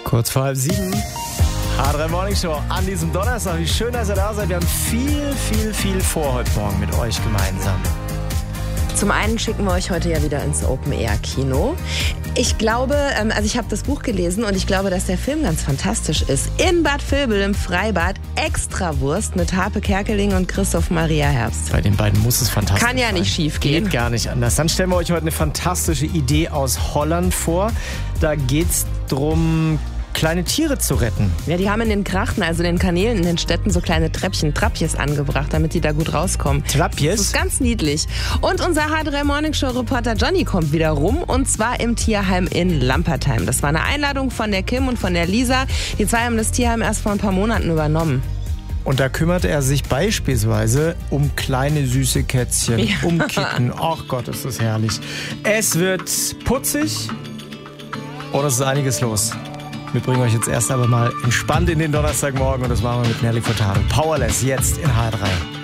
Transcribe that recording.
Kurz vor 6:30. H3 Morning Show an diesem Donnerstag. Wie schön, dass ihr da seid. Wir haben viel vor heute Morgen mit euch gemeinsam. Zum einen schicken wir euch heute ja wieder ins Open-Air-Kino. Ich glaube, also ich habe das Buch gelesen und ich glaube, dass der Film ganz fantastisch ist. In Bad Vilbel im Freibad Extrawurst mit Harpe Kerkeling und Christoph Maria Herbst. Bei den beiden muss es fantastisch sein. Kann ja nicht schief gehen. Geht gar nicht anders. Dann stellen wir euch heute eine fantastische Idee aus Holland vor. Da geht's drum, kleine Tiere zu retten. Ja, die haben in den Krachten, also in den Kanälen in den Städten, so kleine Trapjes angebracht, damit die da gut rauskommen. Trapjes? Das ist ganz niedlich. Und unser H3 Morning Show Reporter Johnny kommt wieder rum, und zwar im Tierheim in Lampertheim. Das war eine Einladung von der Kim und von der Lisa. Die zwei haben das Tierheim erst vor ein paar Monaten übernommen. Und da kümmert er sich beispielsweise um kleine süße Kätzchen, Ja. um Kitten. Ach Gott, ist das herrlich. Es wird putzig und es ist einiges los. Wir bringen euch jetzt erst aber mal entspannt in den Donnerstagmorgen und das machen wir mit Nelly Furtado. Powerless jetzt in H3.